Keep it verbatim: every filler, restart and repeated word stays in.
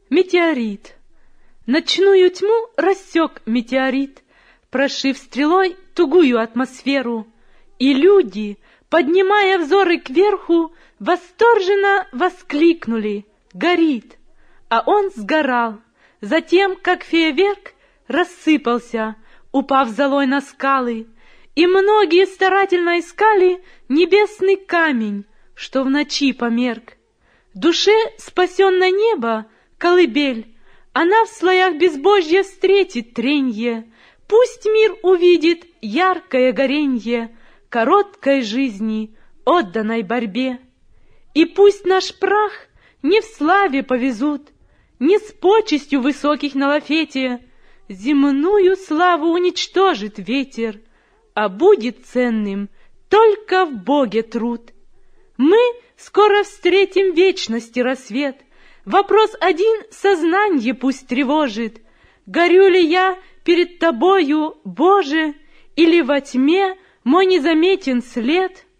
Метеорит. Ночную тьму рассек метеорит, прошив стрелой тугую атмосферу, и люди, поднимая взоры кверху, восторженно воскликнули: «Горит!» А он сгорал, затем, как фейерверк, рассыпался, упав золой на скалы, и многие старательно искали небесный камень, что в ночи померк. Душе спасенное небо — колыбель, она в слоях безбожья встретит тренье, пусть мир увидит яркое горенье короткой жизни, отданной борьбе. И пусть наш прах не в славе повезут, не с почестью высоких на лафете, земную славу уничтожит ветер, а будет ценным только в Боге труд. Мы скоро встретим вечности рассвет. Вопрос один сознанье пусть тревожит: горю ли я перед Тобою, Боже, или во тьме мой незаметен след?